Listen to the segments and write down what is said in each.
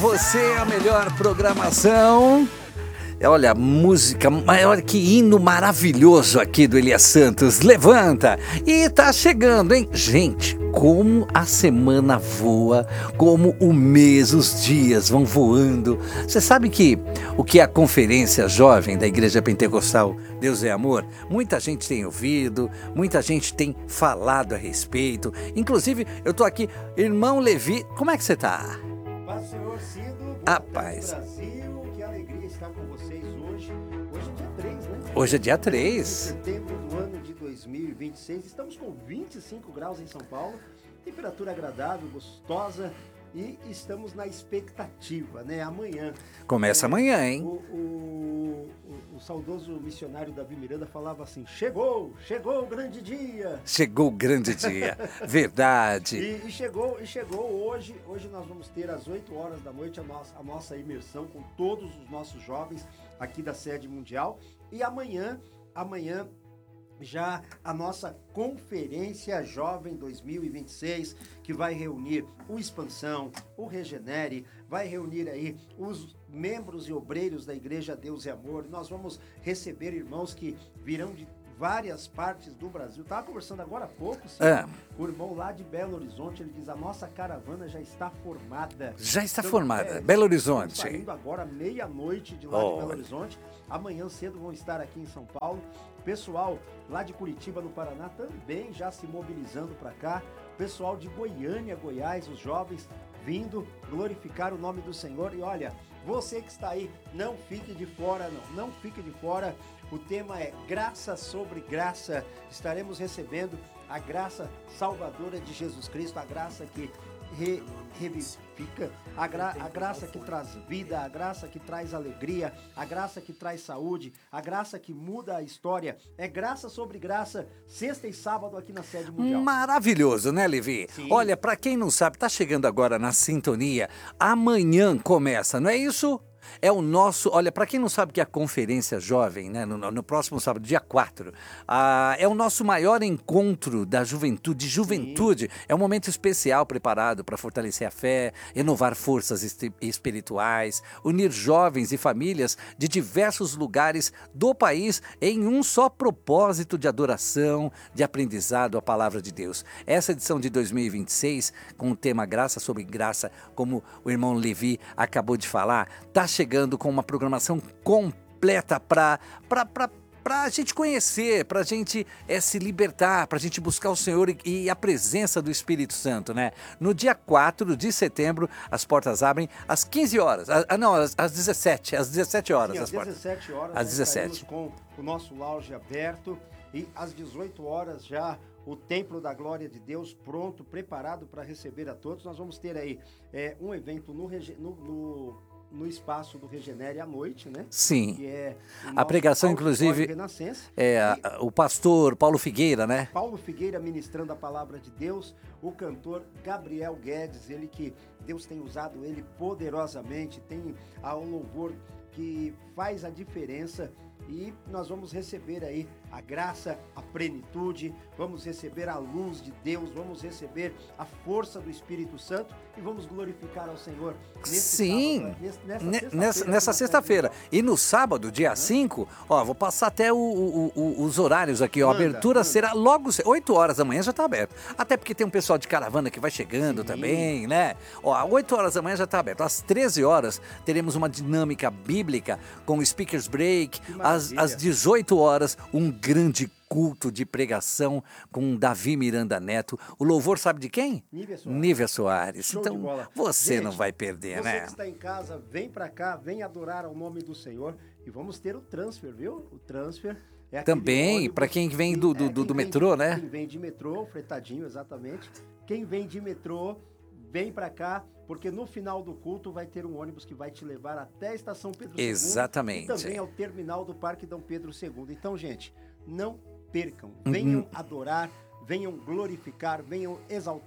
você a melhor programação. Olha, música, olha que hino maravilhoso aqui do Elias Santos. Levanta! E tá chegando, hein? Gente, como a semana voa, como o mês, os dias vão voando. Você sabe que o que é a Conferência Jovem da Igreja Pentecostal Deus é Amor? Muita gente tem ouvido, muita gente tem falado a respeito. Inclusive, eu tô aqui, irmão Levi, como é que você tá? Paz, Senhor Cido, Rapaz. Brasil, que alegria estar com vocês hoje. Hoje é dia 3, né? Hoje é dia 3 de 3. setembro do ano de 2026. Estamos com 25 graus em São Paulo, temperatura agradável, gostosa, e estamos na expectativa, né? Amanhã. Começa amanhã, hein? O saudoso missionário Davi Miranda falava assim: chegou o grande dia. Chegou o grande dia, verdade. E chegou hoje. Hoje nós vamos ter às 8 horas da noite a nossa imersão com todos os nossos jovens aqui da sede mundial. E amanhã já a nossa Conferência Jovem 2026, que vai reunir o Expansão, o Regenere, vai reunir aí os membros e obreiros da Igreja Deus e Amor. Nós vamos receber irmãos que virão de várias partes do Brasil. Estava conversando agora há pouco, sim, o irmão lá de Belo Horizonte, ele diz: a nossa caravana já está formada. Já está formada, Belo Horizonte. Saindo agora meia-noite de lá de Belo Horizonte. Amanhã cedo vão estar aqui em São Paulo. Pessoal lá de Curitiba, no Paraná, também já se mobilizando para cá. Pessoal de Goiânia, Goiás, os jovens vindo glorificar o nome do Senhor. E olha, você que está aí, não fique de fora, não fique de fora. O tema é graça sobre graça. Estaremos recebendo a graça salvadora de Jesus Cristo, a graça que revivifica, a graça que traz vida, a graça que traz alegria, a graça que traz saúde, a graça que muda a história. É graça sobre graça, sexta e sábado aqui na sede mundial. Maravilhoso, né, Levi? Sim. Olha, para quem não sabe, tá chegando agora na sintonia, amanhã começa, não é isso? É o nosso, olha, para quem não sabe que é a Conferência Jovem, né, no próximo sábado, dia 4, é o nosso maior encontro da juventude, Sim. É um momento especial preparado para fortalecer a fé, renovar forças espirituais, unir jovens e famílias de diversos lugares do país em um só propósito de adoração, de aprendizado à palavra de Deus. Essa edição de 2026, com o tema Graça sobre Graça, como o irmão Levi acabou de falar, está chegando com uma programação completa para a gente conhecer, para a gente se libertar, para a gente buscar o Senhor e a presença do Espírito Santo, né? No dia 4 de setembro, as portas abrem às 15 horas, às 17 horas. Sim, às 17 horas, às 17. Com o nosso lounge aberto, e às 18 horas já o Templo da Glória de Deus pronto, preparado para receber a todos. Nós vamos ter aí um evento no espaço do Regenere à noite, né? Sim. Que é a pregação, inclusive, o pastor Paulo Figueira, né? Paulo Figueira ministrando a palavra de Deus, o cantor Gabriel Guedes, ele que Deus tem usado ele poderosamente, tem um louvor que faz a diferença. E nós vamos receber aí a graça, a plenitude, vamos receber a luz de Deus, vamos receber a força do Espírito Santo e vamos glorificar ao Senhor nessa sexta-feira. E no sábado, dia 5, vou passar até os horários aqui. A abertura será logo 8 horas da manhã, já está aberto. Até porque tem um pessoal de caravana que vai chegando também, né? 8 horas da manhã já está aberto. Às 13 horas teremos uma dinâmica bíblica com o Speakers Break. Às 18 horas, um grande culto de pregação com Davi Miranda Neto. O louvor sabe de quem? Nívia Soares. Show então, você não vai perder, né? Você que está em casa, vem para cá, vem adorar ao nome do Senhor. E vamos ter o transfer, viu? O transfer é também, para quem vem do metrô, né? Quem vem de metrô, fretadinho, exatamente. Quem vem de metrô, vem para cá, porque no final do culto vai ter um ônibus que vai te levar até a estação Pedro II. Exatamente. E também ao terminal do Parque Dom Pedro II. Então, gente, não percam. Venham adorar, venham glorificar, venham exaltar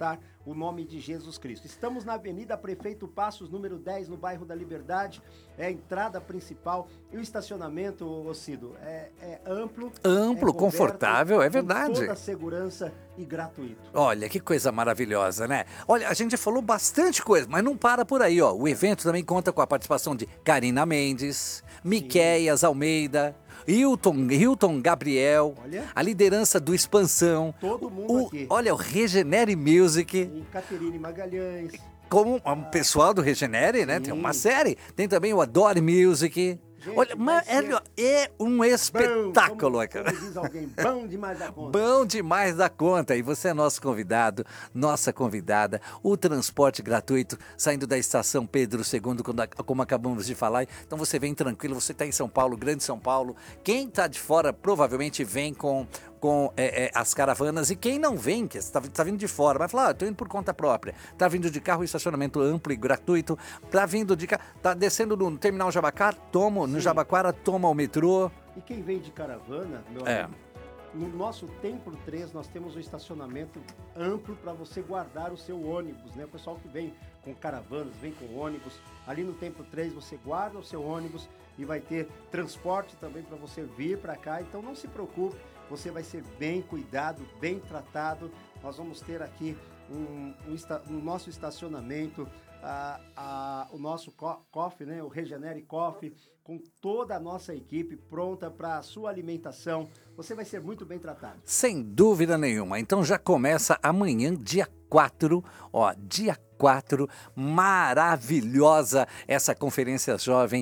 o nome de Jesus Cristo. Estamos na Avenida Prefeito Passos, número 10, no bairro da Liberdade. É a entrada principal. E o estacionamento, ô Cido, é amplo. Amplo, confortável, é verdade. Com toda a segurança e gratuito. Olha, que coisa maravilhosa, né? Olha, a gente falou bastante coisa, mas não para por aí, ó. O evento também conta com a participação de Karina Mendes, Miqueias Almeida, Hilton Gabriel, Olha. A liderança do Expansão. Todo mundo aqui. Olha, o Regenere Music. E Caterine Magalhães. Como o pessoal do Regenere, né? Tem uma série. Tem também o Adore Music. Gente, olha, mas é um espetáculo. Como diz alguém, bom demais da conta. Bom demais da conta. E você é nosso convidado, nossa convidada. O transporte gratuito saindo da estação Pedro II, como acabamos de falar. Então você vem tranquilo, você está em São Paulo, Grande São Paulo. Quem está de fora provavelmente vem com as caravanas, e quem não vem, que está vindo de fora, vai falar, estou indo por conta própria, está vindo de carro, estacionamento amplo e gratuito, está vindo de carro, está descendo no terminal Jabaquara, no Jabaquara, toma o metrô. E quem vem de caravana, meu amigo, no nosso Templo 3 nós temos um estacionamento amplo para você guardar o seu ônibus, né? O pessoal que vem com caravanas, vem com ônibus, ali no Templo 3 você guarda o seu ônibus e vai ter transporte também para você vir para cá, então não se preocupe, você vai ser bem cuidado, bem tratado. Nós vamos ter aqui no nosso estacionamento o nosso coffee, né? O Regenere Coffee, com toda a nossa equipe pronta para a sua alimentação. Você vai ser muito bem tratado. Sem dúvida nenhuma. Então já começa amanhã, dia 4, dia 4, maravilhosa essa Conferência Jovem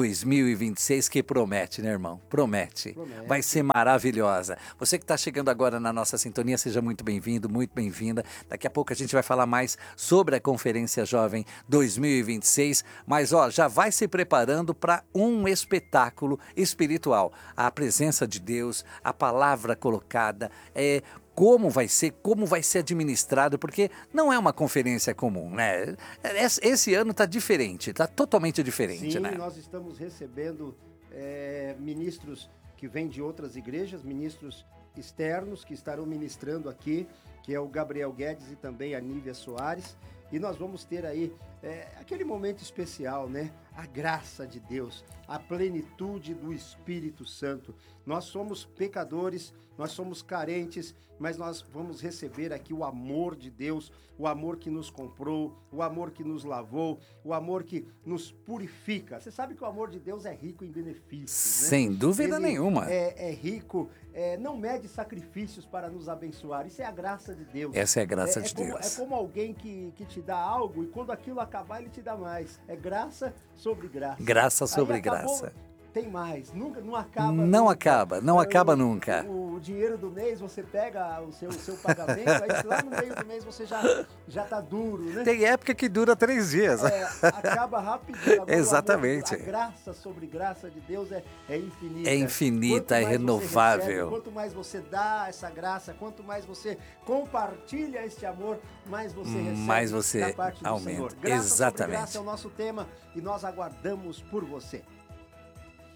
2026, que promete, né, irmão? Promete. Vai ser maravilhosa. Você que está chegando agora na nossa sintonia, seja muito bem-vindo, muito bem-vinda. Daqui a pouco a gente vai falar mais sobre a Conferência Jovem 2026, mas já vai se preparando para um espetáculo espiritual. A presença de Deus, a palavra colocada, como vai ser administrado, porque não é uma conferência comum, né? Esse ano está diferente, está totalmente diferente, né? Sim, nós estamos recebendo ministros que vêm de outras igrejas, ministros externos que estarão ministrando aqui, que é o Gabriel Guedes e também a Nívia Soares, e nós vamos ter aí aquele momento especial, né? A graça de Deus, a plenitude do Espírito Santo. Nós somos pecadores, nós somos carentes, mas nós vamos receber aqui o amor de Deus, o amor que nos comprou, o amor que nos lavou, o amor que nos purifica. Você sabe que o amor de Deus é rico em benefícios, né? Sem dúvida nenhuma. É rico, não mede sacrifícios para nos abençoar. Isso é a graça de Deus. Essa é a graça de Deus. É como alguém que te dá algo e quando aquilo acabar, ele te dá mais. É graça sobre graça. Graça sobre graça. Tem mais, não acaba. Não acaba nunca. O dinheiro do mês, você pega o seu pagamento, aí lá no meio do mês você já tá duro, né? Tem época que dura 3 dias. Acaba rapidinho. Agora, exatamente. A graça sobre graça de Deus é infinita. É infinita, é renovável. Quanto mais você dá essa graça, quanto mais você compartilha este amor, mais você recebe mais você da parte do aumenta. Senhor. Graça exatamente. sobre graça é o nosso tema e nós aguardamos por você.